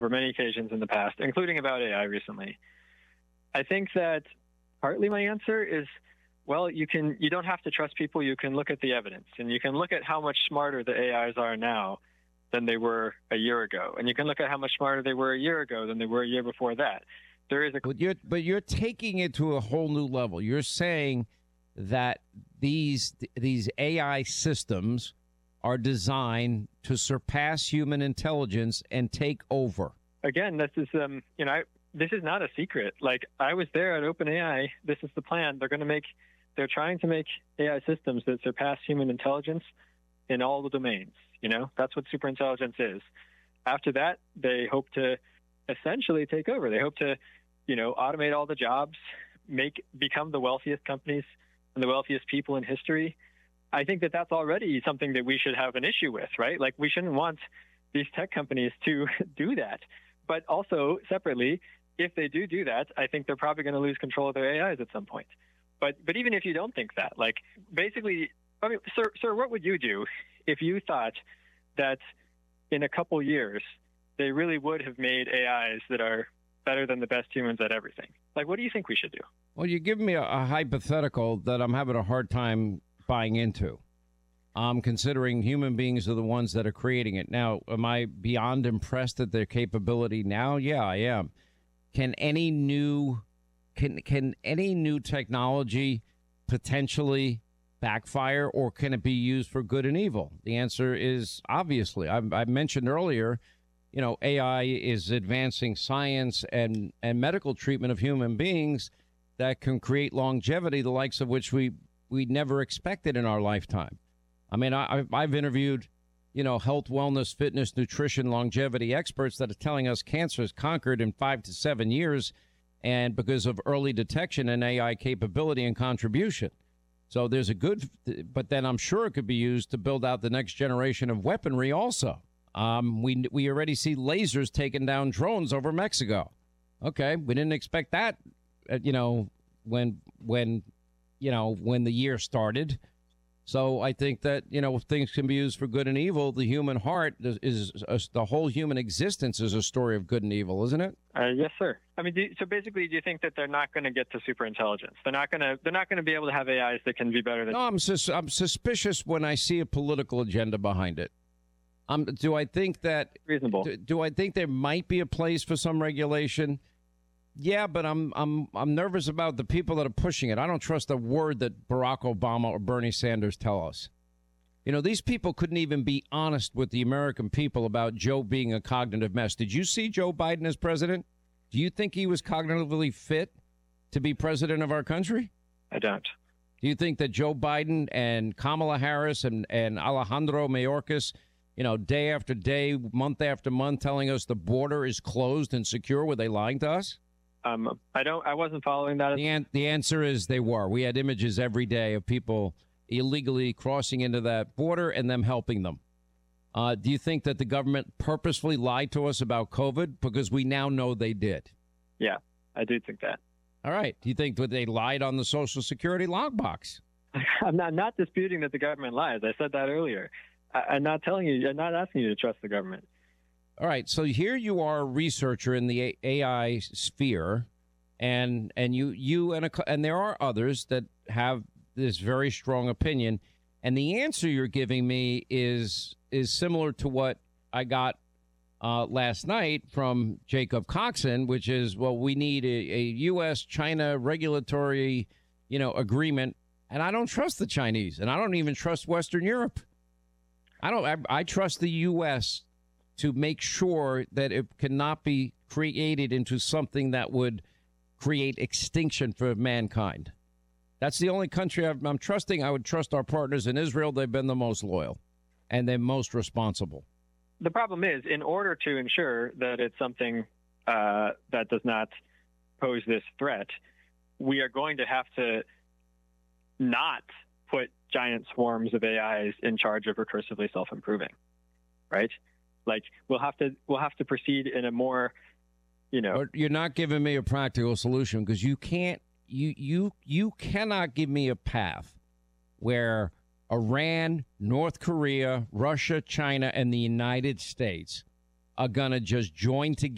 for many occasions in the past, including about AI recently. I think that partly my answer is, well, you don't have to trust people. You can look at the evidence, and you can look at how much smarter the AIs are now than they were a year ago. And you can look at how much smarter they were a year ago than they were a year before that. There is But you're taking it to a whole new level. You're saying that these AI systems are designed to surpass human intelligence and take over. Again, this is this is not a secret. Like, I was there at OpenAI. This is the plan. They're trying to make AI systems that surpass human intelligence in all the domains. That's what superintelligence is. After that, they hope to essentially take over. They hope to, automate all the jobs, become the wealthiest companies and the wealthiest people in history. I think that that's already something that we should have an issue with, right? Like, we shouldn't want these tech companies to do that. But also, separately, if they do that, I think they're probably going to lose control of their AIs at some point. But even if you don't think that, like, basically, sir, what would you do if you thought that in a couple years they really would have made AIs that are better than the best humans at everything? Like, what do you think we should do? Well, you give me a hypothetical that I'm having a hard time buying into. Considering human beings are the ones that are creating it. Now, am I beyond impressed at their capability now? Yeah, I am. Can any new technology potentially backfire, or can it be used for good and evil? The answer is obviously. I mentioned earlier, AI is advancing science and medical treatment of human beings that can create longevity, the likes of which we never expected in our lifetime. I mean, I've interviewed, health, wellness, fitness, nutrition, longevity experts that are telling us cancer is conquered in 5 to 7 years, and because of early detection and AI capability and contribution. So there's but then I'm sure it could be used to build out the next generation of weaponry also. We already see lasers taking down drones over Mexico. Okay, we didn't expect that, when the year started. So I think that, things can be used for good and evil. The human heart the whole human existence is a story of good and evil, isn't it? Yes, sir. I mean, so basically, do you think that they're not going to get to superintelligence? They're not going to be able to have AIs that can be better than. No, I'm suspicious when I see a political agenda behind it. Do I think that reasonable? Do I think there might be a place for some regulation? Yeah, but I'm nervous about the people that are pushing it. I don't trust a word that Barack Obama or Bernie Sanders tell us. These people couldn't even be honest with the American people about Joe being a cognitive mess. Did you see Joe Biden as president? Do you think he was cognitively fit to be president of our country? I don't. Do you think that Joe Biden and Kamala Harris and Alejandro Mayorkas, day after day, month after month, telling us the border is closed and secure, were they lying to us? I wasn't following that. The answer is they were. We had images every day of people illegally crossing into that border and them helping them. Do you think that the government purposefully lied to us about COVID? Because we now know they did. Yeah, I do think that. All right. Do you think that they lied on the Social Security logbox? I'm not disputing that the government lies. I said that earlier. I'm not asking you to trust the government. All right, so here you are, a researcher in the AI sphere, and there are others that have this very strong opinion, and the answer you're giving me is similar to what I got last night from Jacob Coxon, which is, well, we need a U.S.-China regulatory, agreement, and I don't trust the Chinese, and I don't even trust Western Europe. I trust the U.S. to make sure that it cannot be created into something that would create extinction for mankind. That's the only country I'm trusting. I would trust our partners in Israel. They've been the most loyal and they're most responsible. The problem is, in order to ensure that it's something that does not pose this threat, we are going to have to not put giant swarms of AIs in charge of recursively self-improving, right? Like, we'll have to proceed in a more, But you're not giving me a practical solution, because you cannot give me a path where Iran, North Korea, Russia, China, and the United States are going to just join together